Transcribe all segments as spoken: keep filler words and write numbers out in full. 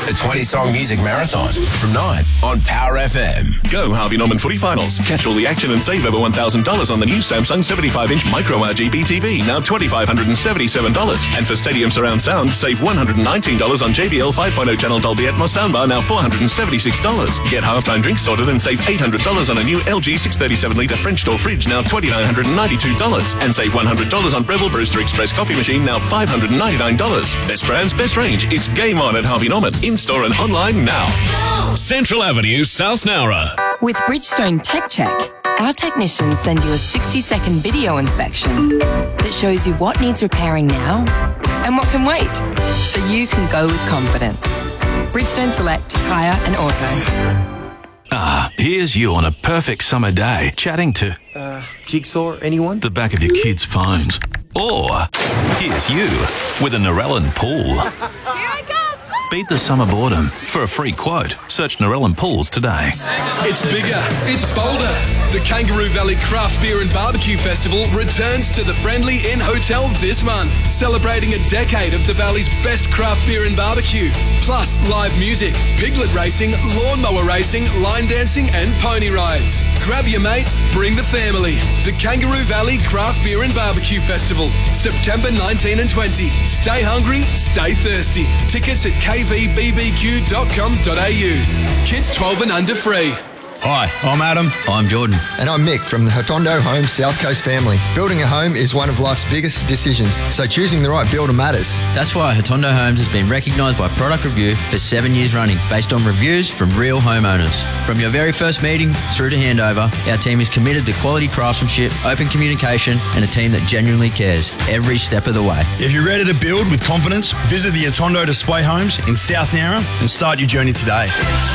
A twenty-song music marathon from nine on Power F M. Go Harvey Norman Footy Finals. Catch all the action and save over one thousand dollars on the new Samsung seventy-five inch Micro R G B T V, now two thousand five hundred seventy-seven dollars. And for Stadium Surround Sound, save one hundred nineteen dollars on J B L five point oh channel Dolby Atmos soundbar, now four hundred seventy-six dollars. Get halftime drinks sorted and save eight hundred dollars on a new L G six thirty-seven litre French door fridge, now two thousand nine hundred ninety-two dollars. And save one hundred dollars on Breville Brewster Express coffee machine, now five hundred ninety-nine dollars. Best brands, best range. It's game on at Harvey Norman. In-store and online now. Central Avenue, South Nowra. With Bridgestone Tech Check, our technicians send you a sixty second video inspection that shows you what needs repairing now and what can wait, so you can go with confidence. Bridgestone Select Tyre and Auto. Ah, here's you on a perfect summer day, chatting to... Uh, Jigsaw, anyone? The back of your kids' phones. Or, here's you with a Narellan pool. Here I come! Beat the summer boredom. For a free quote, search Narellan Pools today. It's bigger, it's bolder. The Kangaroo Valley Craft Beer and Barbecue Festival returns to the Friendly Inn Hotel this month, celebrating a decade of the Valley's best craft beer and barbecue. Plus, live music, piglet racing, lawnmower racing, line dancing and pony rides. Grab your mates, bring the family. The Kangaroo Valley Craft Beer and Barbecue Festival, September nineteenth and twentieth. Stay hungry, stay thirsty. Tickets at k v b b q dot com dot a u. Kids twelve and under free. Hi, I'm Adam. I'm Jordan. And I'm Mick from the Hotondo Homes South Coast family. Building a home is one of life's biggest decisions, so choosing the right builder matters. That's why Hotondo Homes has been recognised by Product Review for seven years running, based on reviews from real homeowners. From your very first meeting through to handover, our team is committed to quality craftsmanship, open communication, and a team that genuinely cares every step of the way. If you're ready to build with confidence, visit the Hotondo Display Homes in South Nowra and start your journey today.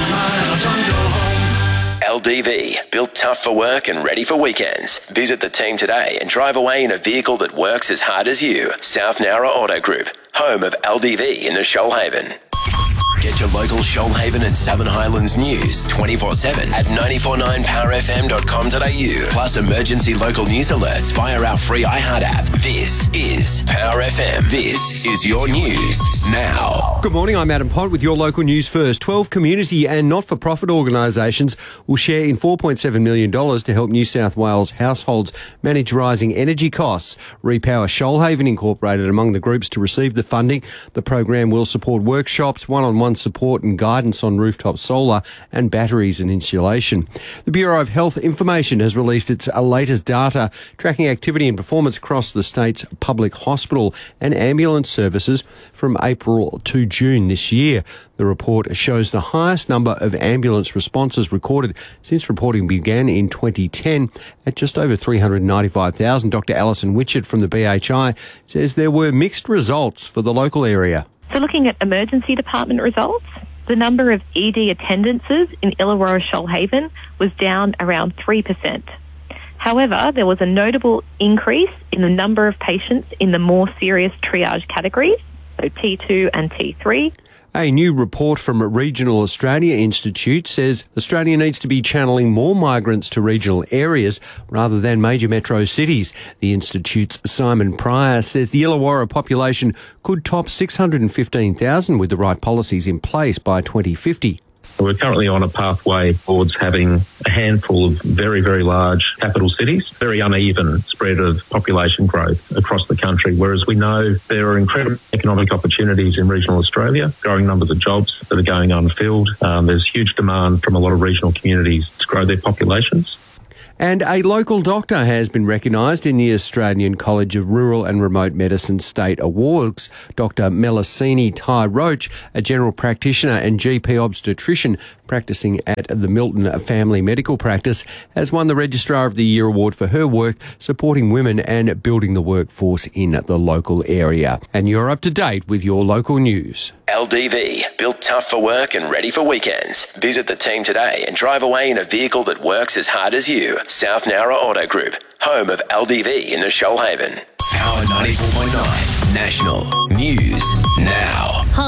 L D V, built tough for work and ready for weekends. Visit the team today and drive away in a vehicle that works as hard as you. South Nowra Auto Group, home of L D V in the Shoalhaven. Get your local Shoalhaven and Southern Highlands news twenty-four seven at nine four nine power f m dot com dot a u. Plus emergency local news alerts via our free iHeart app. This is Power F M. This is your news now. Good morning, I'm Adam Pott with your local news first. twelve community and not-for-profit organisations will share in four point seven million dollars to help New South Wales households manage rising energy costs. Repower Shoalhaven Incorporated among the groups to receive the funding. The program will support workshops, one-on-one support and guidance on rooftop solar and batteries and insulation. The Bureau of Health Information has released its latest data tracking activity and performance across the state's public hospital and ambulance services from April to June this year. The report shows the highest number of ambulance responses recorded since reporting began in twenty ten at just over three hundred ninety-five thousand. Doctor Alison Witchett from the B H I says there were mixed results for the local area. So looking at emergency department results, the number of E D attendances in Illawarra Shoalhaven was down around three percent. However, there was a notable increase in the number of patients in the more serious triage categories, so T two and T three. A new report from Regional Australia Institute says Australia needs to be channeling more migrants to regional areas rather than major metro cities. The Institute's Simon Pryor says the Illawarra population could top six hundred fifteen thousand with the right policies in place by twenty fifty. We're currently on a pathway towards having a handful of very, very large capital cities, very uneven spread of population growth across the country, whereas we know there are incredible economic opportunities in regional Australia, growing numbers of jobs that are going unfilled. Um, there's huge demand from a lot of regional communities to grow their populations. And a local doctor has been recognised in the Australian College of Rural and Remote Medicine State Awards. Doctor Melusine Tai Roach, a general practitioner and G P obstetrician practising at the Milton Family Medical Practice, has won the Registrar of the Year award for her work supporting women and building the workforce in the local area. And you're up to date with your local news. L D V, built tough for work and ready for weekends. Visit the team today and drive away in a vehicle that works as hard as you. South Nowra Auto Group, home of L D V in the Shoalhaven. Power ninety-four point nine, National News Now. Hi,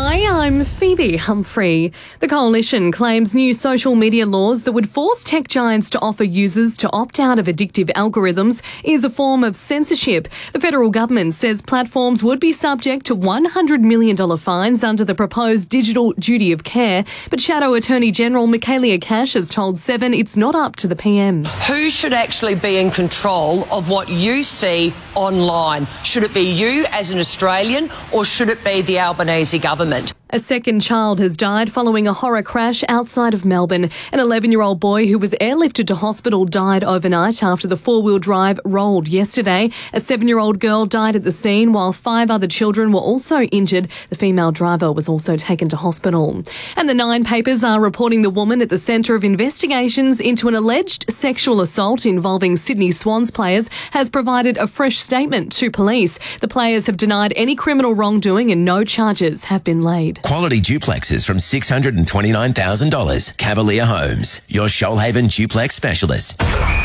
I'm Phoebe Humphrey. The Coalition claims new social media laws that would force tech giants to offer users to opt out of addictive algorithms is a form of censorship. The federal government says platforms would be subject to one hundred million dollars fines under the proposed digital duty of care. But Shadow Attorney General Michaelia Cash has told Seven it's not up to the P M. Who should actually be in control of what you see online? Should it be you as an Australian, or should it be the Albanese government? A second child has died following a horror crash outside of Melbourne. An eleven-year-old boy who was airlifted to hospital died overnight after the four-wheel drive rolled yesterday. A seven-year-old girl died at the scene while five other children were also injured. The female driver was also taken to hospital. And the Nine papers are reporting the woman at the centre of investigations into an alleged sexual assault involving Sydney Swans players has provided a fresh statement to police. The players have denied any criminal wrongdoing and no charges have been laid. Quality duplexes from six hundred twenty-nine thousand dollars. Cavalier Homes, your Shoalhaven duplex specialist.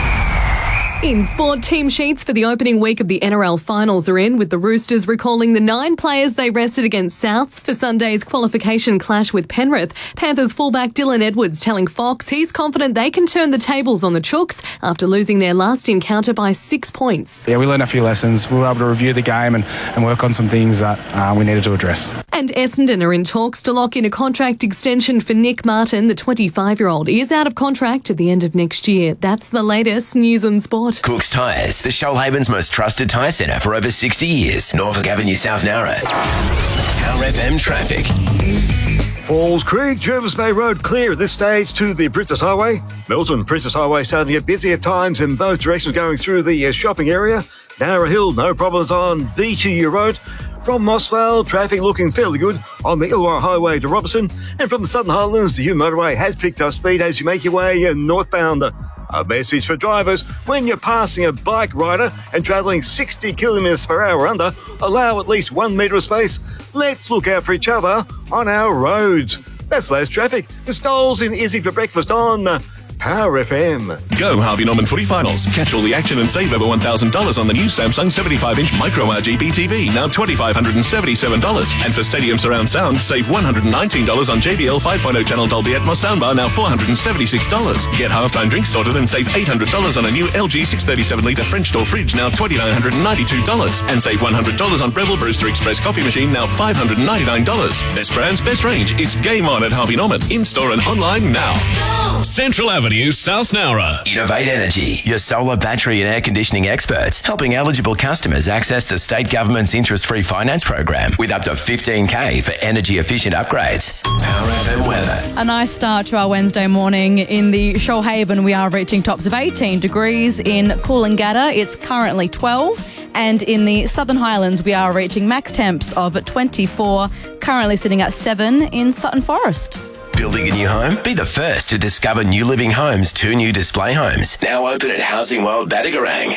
In sport, team sheets for the opening week of the N R L finals are in, with the Roosters recalling the nine players they rested against Souths for Sunday's qualification clash with Penrith. Panthers fullback Dylan Edwards telling Fox he's confident they can turn the tables on the Chooks after losing their last encounter by six points. Yeah, we learned a few lessons. We were able to review the game and, and work on some things that uh, we needed to address. And Essendon are in talks to lock in a contract extension for Nick Martin. The twenty-five-year-old is out of contract at the end of next year. That's the latest news and sport. Cook's Tyres, the Shoalhaven's most trusted tyre centre for over sixty years. Norfolk Avenue, South Nowra. Power F M traffic. Falls Creek, Jervis Bay Road clear at this stage to the Princess Highway. Milton, Princess Highway starting to get busy at times in both directions going through the uh, shopping area. Narra Hill, no problems on B T U Road. From Mossvale, traffic looking fairly good on the Illawarra Highway to Robertson. And from the Southern Highlands, the Hume Motorway has picked up speed as you make your way uh, northbound. A message for drivers: when you're passing a bike rider and travelling sixty kilometres per hour under, allow at least one metre of space. Let's look out for each other on our roads. That's less traffic. The Stoles in Izzy for breakfast on uh, Power F M. Go Harvey Norman footy finals. Catch all the action and save over one thousand dollars on the new Samsung seventy-five inch micro R G B T V, now two thousand five hundred seventy-seven dollars. And for Stadium Surround Sound, save one hundred nineteen dollars on J B L five point oh channel Dolby Atmos soundbar, now four hundred seventy-six dollars. Get halftime drinks sorted and save eight hundred dollars on a new L G six thirty-seven litre French door fridge, now two thousand nine hundred ninety-two dollars. And save one hundred dollars on Breville Brewster Express coffee machine, now five hundred ninety-nine dollars. Best brands, best range. It's game on at Harvey Norman. In-store and online now. Central Avenue, South Nowra. Innovate Energy, your solar, battery and air conditioning experts, helping eligible customers access the state government's interest-free finance program with up to fifteen K for energy-efficient upgrades. Power F M weather. A nice start to our Wednesday morning. In the Shoalhaven, we are reaching tops of eighteen degrees. In Coolangatta, it's currently twelve. And in the Southern Highlands, we are reaching max temps of twenty-four, currently sitting at seven in Sutton Forest. Building a new home? Be the first to discover New Living Homes' two new display homes. Now open at Housing World Badagarang.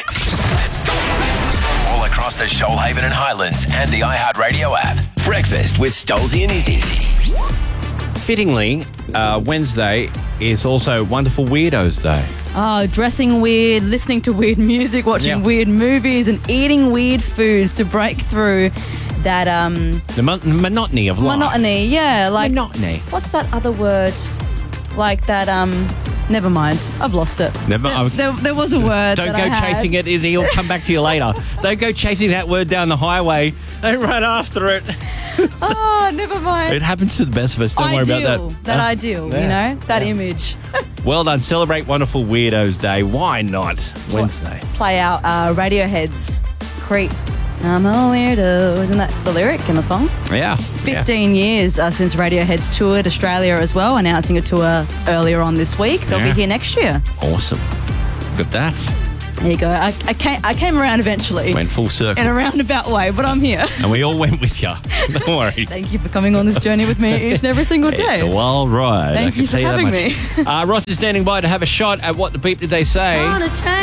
All across the Shoalhaven and Highlands and the iHeartRadio app. Breakfast with Stolzy and Izzy. Fittingly, uh, Wednesday is also Wonderful Weirdos Day. Oh, dressing weird, listening to weird music, watching Yeah. weird movies and eating weird foods to break through that um The mon- monotony of life. monotony. Yeah, like monotony. What's that other word? Like that um never mind. I've lost it. Never. There, I've- there, there was a word. Don't that go I had. chasing it, Izzy. He'll come back to you later. Don't go chasing that word down the highway. Don't run after it. Oh, never mind. It happens to the best of us. Don't ideal, worry about that. That Uh, ideal, yeah. you know, that image. Well done. Celebrate Wonderful Weirdos Day. Why not? Wednesday. Play out uh, Radiohead's Creep. I'm a weirdo. Isn't that the lyric in the song? Yeah. fifteen years uh, since Radiohead's toured Australia as well, announcing a tour earlier on this week. They'll Yeah. be here next year. Awesome. Look at that. There you go. I, I, came, I came around eventually. Went full circle. In a roundabout way, but I'm here. And we all went with you. Don't worry. Thank you for coming on this journey with me each and every single day. It's a wild ride. Thank I can you for tell you that having much. me. uh, Ross is standing by to have a shot at What the Beep Did They Say? On a train.